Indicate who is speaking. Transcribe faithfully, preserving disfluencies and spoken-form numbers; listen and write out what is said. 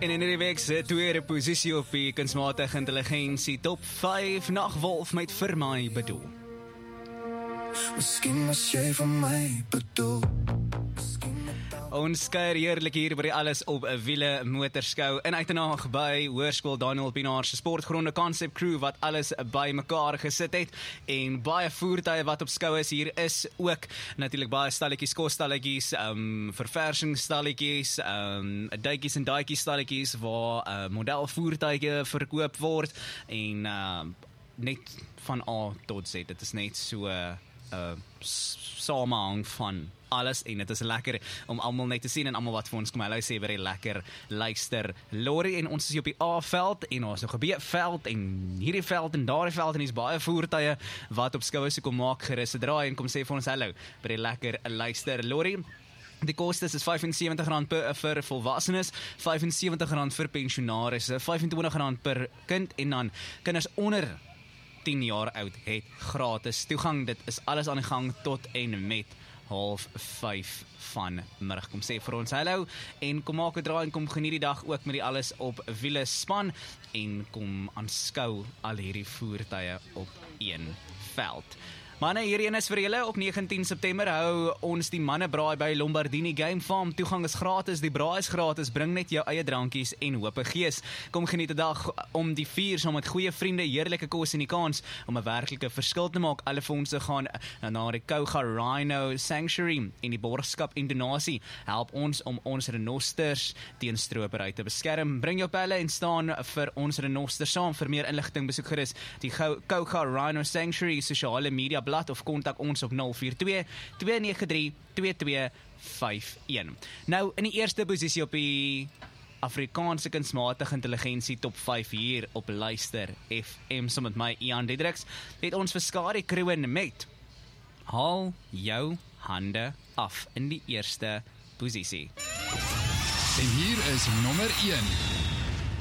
Speaker 1: En in die week se tweede posisie op die kunsmatige intelligensie top vyf Nagwolf met Vir my bedoel.
Speaker 2: Miskien as jy vir my bedoel.
Speaker 1: Ons kuier heerlik hier by die Alles op 'n Wiele motorskou in Uitenhage by Hoërskool Daniel Pienaar se sportgronde Concept Crew wat alles by mekaar gesit het en baie voertuie wat op skou is. Hier is ook natuurlik baie stalletjies, kosstalletjies, um, verversingsstalletjies, um, duitjies en daitjies stalletjies waar uh, modelvoertuie verkoop word en uh, net van A tot Z. Dit is net so 'n uh, uh, samehang van alles en dit is lekker om almal net te sien en almal wat vir ons kom hallo sê baie lekker luister. Lorry en ons is hier op die A-veld en ons is op die B-veld en hierdie veld en daardie veld en hier's baie voertuie wat op skoue se kom maak gerus draai en kom sê vir ons hallo baie lekker luister. Lorry, die kostes is vyf en sewentig rand per, vir volwassenes, vyf en sewentig rand vir pensionarisse, vyf en twintig rand per kind en dan kinders onder tien jaar oud het gratis toegang. Dit is alles aan die gang tot en met half vyf van middag. Kom sê vir ons hallo en kom maak 'n draai en kom geniet die dag ook met die Alles op Wiele span en kom aanskou al hierdie voertuie op een veld. Manne, hierheen is vir julle op negentien September hou ons die mannebraai by Lombardini Game Farm. Toegang is gratis, die braai is gratis, bring net jou eie drankies en hoop gees. Kom geniet 'n dag om die vier saam met goeie vriende, heerlike kos en die kans om 'n werklike verskil te maak. Alle fondse gaan na die Kouga Rhino Sanctuary en die borgskap en donasie help ons om ons renosters teen stropery te beskerm. Bring jou pelle en staan vir ons renosters saam. Vir meer inligting besoek gerus die Kouga Rhino Sanctuary sosiale media blad of kontak ons op nul vier twee, twee nege drie, twee twee vyf een. Nou, in die eerste posisie op die Afrikaanse kunsmatige intelligensie top vyf hier op Luister F M saam met my Ian Diedriks, het ons vir Skadi Kroon met Haal jou hande af in die eerste posisie.
Speaker 3: En hier is nommer een.